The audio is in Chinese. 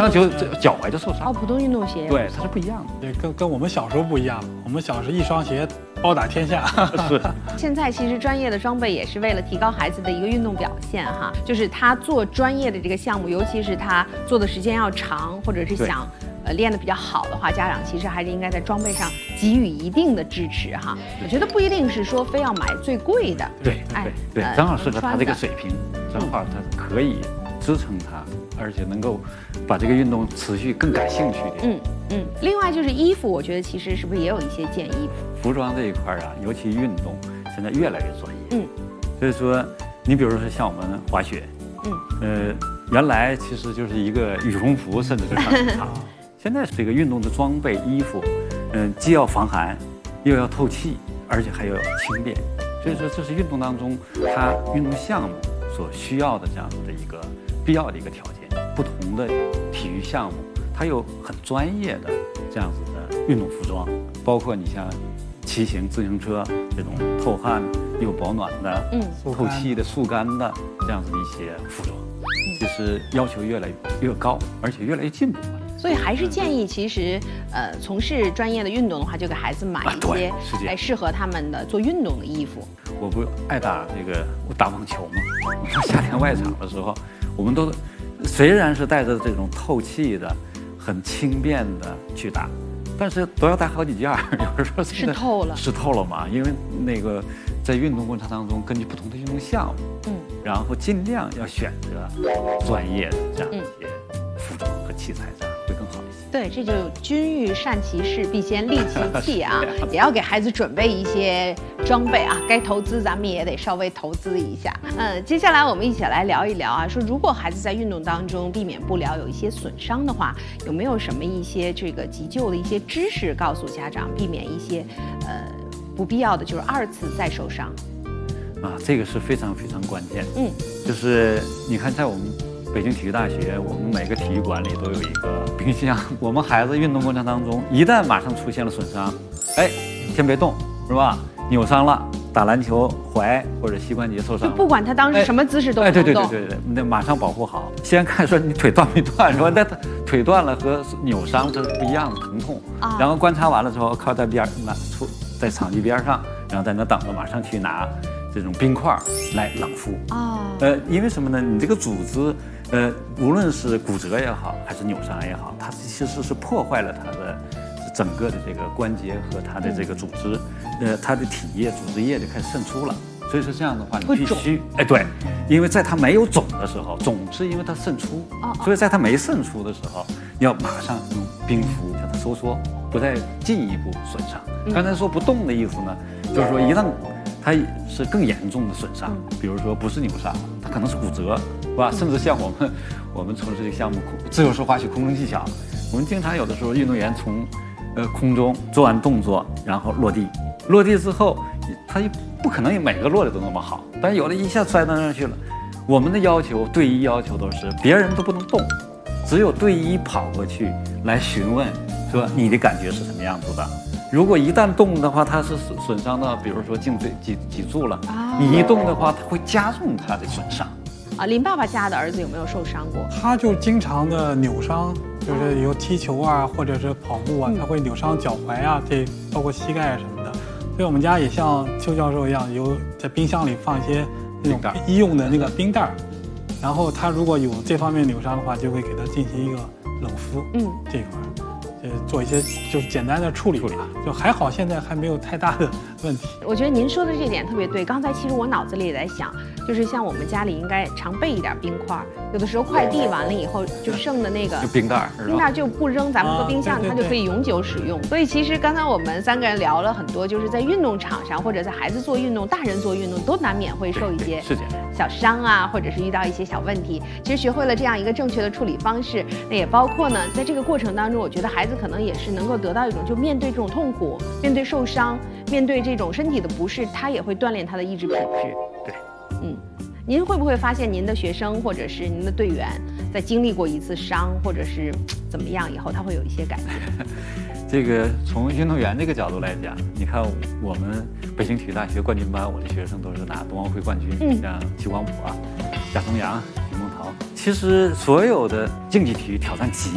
上就脚踝就受伤。 哦，普通运动鞋。 对，它是不一样的。 跟我们小时候不一样了，我们小时候一双鞋包打天下。 是。 现在其实专业的装备也是为了提高孩子的一个运动表现哈，就是他做专业的这个项目，尤其是他做的时间要长，或者是想练得比较好的话，家长其实还是应该在装备上给予一定的支持哈。我觉得不一定是说非要买最贵的， 对，正好适合他这个水平，正好他可以支撑他，而且能够把这个运动持续更感兴趣点。 另外就是衣服，我觉得其实是不是也有一些建议？ 服装这一块啊，尤其运动现在越来越专业。所以说，你比如说像我们滑雪，原来其实就是一个羽绒服，甚至是穿它。现在这个运动的装备衣服，既要防寒，又要透气，而且还要轻便。所以说，这是运动当中它运动项目所需要的这样子的一个必要的一个条件。不同的体育项目，它有很专业的这样子的运动服装，包括你像骑行自行车这种透汗又保暖的、透气的、速干的这样子的一些服装，其实要求越来越高，而且越来越进步。 所以还是建议，其实从事专业的运动的话，就给孩子买一些适合他们的做运动的衣服。 我不爱打我打网球嘛，夏天外场的时候，我们都虽然是带着这种透气的、很轻便的去打，但是都要带好几件，有时候湿透了嘛。因为那个在运动过程当中，根据不同的运动项目，然后尽量要选择专业的这样一些服装和器材，这样会更好一些。 对，这就君欲善其事，必先利其器啊，也要给孩子准备一些装备啊，该投资咱们也得稍微投资一下。接下来我们一起来聊一聊啊，说如果孩子在运动当中避免不了有一些损伤的话，有没有什么一些这个急救的一些知识告诉家长，避免一些不必要的就是2次再受伤？ 这个是非常非常关键。就是你看在我们北京体育大学，我们每个体育馆里都有一个冰箱。我们孩子运动过程当中，一旦马上出现了损伤，先别动，是吧？扭伤了，打篮球踝或者膝关节受伤， 不管他当时什么姿势都不能动。 对，那马上保护好。先看说你腿断没断，是吧？那腿断了和扭伤这是不一样的疼痛。然后观察完了之后，靠在在场地边上，然后在那等着，马上去拿这种冰块来冷敷。因为什么呢？你这个组织，无论是骨折也好，还是扭伤也好，它其实是破坏了它的整个的这个关节和它的这个组织，它的体液、组织液就开始渗出了。所以说这样的话，你必须对，因为在它没有肿的时候，肿是因为它渗出，所以在它没渗出的时候，要马上用冰敷将它收缩，不再进一步损伤。刚才说不动的意思呢，就是说一旦它是更严重的损伤，比如说不是扭伤，它可能是骨折，是吧？甚至像我们从事这个项目自由式滑雪空中技巧，我们经常有的时候运动员从空中做完动作，然后落地之后，他不可能每个落的都那么好，但有的一下摔到上去了。我们的队医要求都是别人都不能动，只有队医跑过去来询问，说你的感觉是什么样子的。如果一旦动的话，它是损伤到，比如说颈椎脊柱了，你一动的话，它会加重它的损伤。 林爸爸家的儿子有没有受伤过？ 他就经常的扭伤，就是有踢球啊，或者是跑步啊，他会扭伤脚踝啊，包括膝盖啊什么的。所以我们家也像邱教授一样，有在冰箱里放一些那种医用的那个冰袋，然后他如果有这方面扭伤的话，就会给他进行一个冷敷。这一块。做一些就是简单的处理吧，就还好，现在还没有太大的问题。 我觉得您说的这点特别对。刚才其实我脑子里也在想，就是像我们家里应该常备一点冰块，有的时候快递完了以后就剩的那个冰袋就不扔咱们搁冰箱，它就可以永久使用。所以其实刚才我们3个人聊了很多，就是在运动场上或者在孩子做运动、大人做运动都难免会受一些小伤啊，或者是遇到一些小问题。其实学会了这样一个正确的处理方式，那也包括呢，在这个过程当中，我觉得孩子可能也是能够得到一种，就面对这种痛苦，面对受伤，面对这种身体的不适，他也会锻炼他的意志品质。 对， 您会不会发现您的学生或者是您的队员在经历过一次伤或者是怎么样以后，他会有一些改变？ 这个从运动员这个角度来讲，你看我们北京体育大学冠军班，我的学生都是拿冬奥会冠军，像齐光普啊、贾松阳、徐梦桃。其实所有的竞技体育挑战极